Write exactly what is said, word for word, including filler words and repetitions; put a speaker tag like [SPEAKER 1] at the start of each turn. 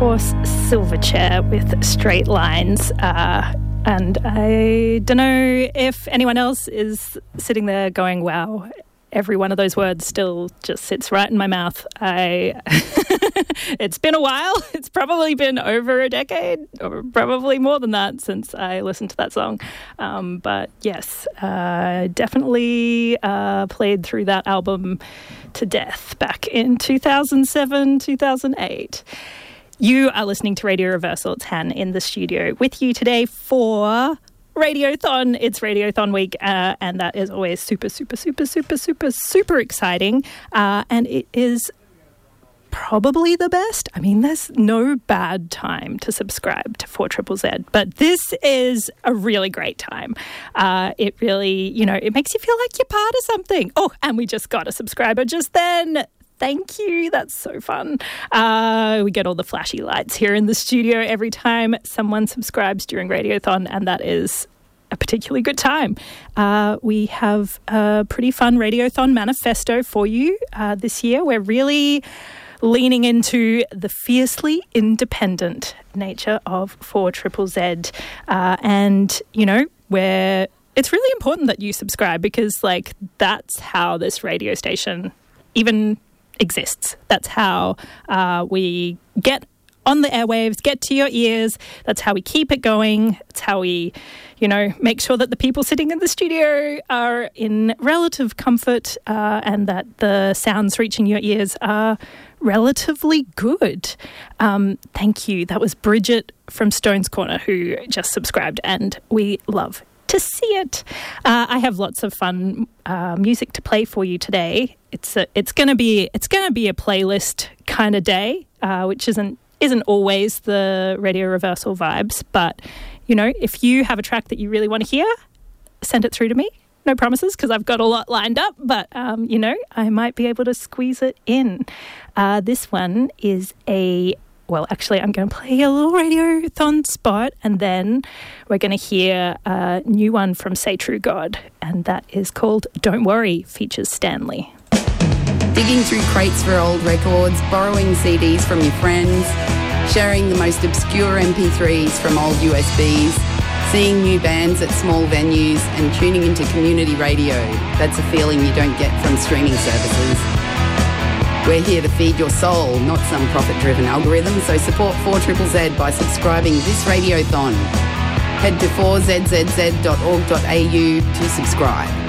[SPEAKER 1] course, Silverchair with Straight Lines. Uh, and I don't know if anyone else is sitting there going, wow, every one of those words still just sits right in my mouth. I It's been a while. It's probably been over a decade, or probably more than that, since I listened to that song. Um, but yes, uh, definitely uh, played through that album to death back in two thousand seven, two thousand eight. You are listening to Radio Reversal. It's Han in the studio with you today for Radiothon. It's Radiothon week, uh, and that is always super, super, super, super, super, super exciting. Uh, and it is probably the best. I mean, there's no bad time to subscribe to four Z Z Z, but this is a really great time. Uh, it really, you know, it makes you feel like you're part of something. Oh, and we just got a subscriber just then. Thank you. That's so fun. Uh, we get all the flashy lights here in the studio every time someone subscribes during Radiothon, and that is a particularly good time. Uh, we have a pretty fun Radiothon manifesto for you uh, this year. We're really leaning into the fiercely independent nature of four Z Z Z. Uh, and, you know, we're, it's really important that you subscribe, because, like, that's how this radio station even exists. That's how uh, we get on the airwaves, get to your ears. That's how we keep it going. It's how we, you know, make sure that the people sitting in the studio are in relative comfort uh, and that the sounds reaching your ears are relatively good. Um, thank you. That was Bridget from Stones Corner who just subscribed, and we love to see it. Uh, I have lots of fun uh, music to play for you today. It's a, it's gonna be it's gonna be a playlist kind of day, uh, which isn't isn't always the Radio Reversal vibes. But you know, if you have a track that you really want to hear, send it through to me. No promises, because I've got a lot lined up, but um, you know, I might be able to squeeze it in. Uh, this one is a Well, actually, I'm going to play a little Radiothon spot, and then we're going to hear a new one from Say True God, and that is called Don't Worry, features Stanley.
[SPEAKER 2] Digging through crates for old records, borrowing C Ds from your friends, sharing the most obscure M P threes from old U S Bs, seeing new bands at small venues, and tuning into community radio. That's a feeling you don't get from streaming services. We're here to feed your soul, not some profit-driven algorithm, so support four Z Z Z by subscribing this Radiothon. Head to four z z z dot org dot a u to subscribe.